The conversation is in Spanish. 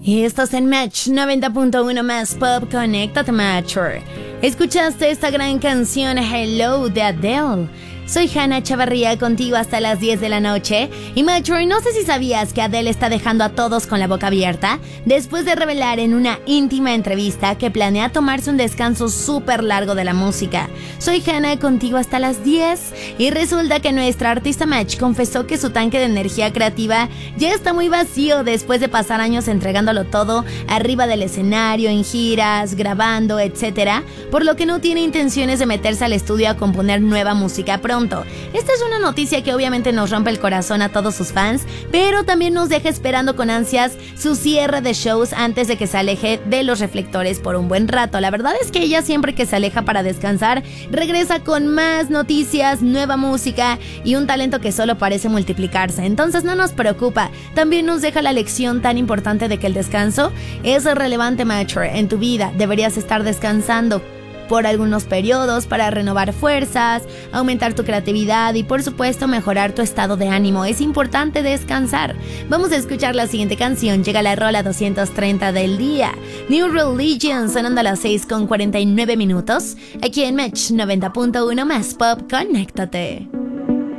Y estás en Match 90.1 más Pop, conéctate Matcher. Escuchaste esta gran canción Hello de Adele. Soy Hannah Chavarría, contigo hasta las 10 de la noche. Y Matcher, no sé si sabías que Adele está dejando a todos con la boca abierta después de revelar en una íntima entrevista que planea tomarse un descanso súper largo de la música. Soy Hannah, contigo hasta las 10. Y resulta que nuestra artista Match confesó que su tanque de energía creativa ya está muy vacío después de pasar años entregándolo todo arriba del escenario, en giras, grabando, etc. Por lo que no tiene intenciones de meterse al estudio a componer nueva música pronto. Esta es una noticia que obviamente nos rompe el corazón a todos sus fans, pero también nos deja esperando con ansias su cierre de shows antes de que se aleje de los reflectores por un buen rato. La verdad es que ella siempre que se aleja para descansar, regresa con más noticias, nueva música y un talento que solo parece multiplicarse. Entonces no nos preocupa, también nos deja la lección tan importante de que el descanso es relevante, Matcher, en tu vida. Deberías estar descansando por algunos periodos para renovar fuerzas, aumentar tu creatividad y por supuesto mejorar tu estado de ánimo. Es importante descansar. Vamos a escuchar la siguiente canción. Llega la rola 230 del día. New Religion, sonando a las 6:49 minutos. Aquí en Match 90.1 más Pop, conéctate.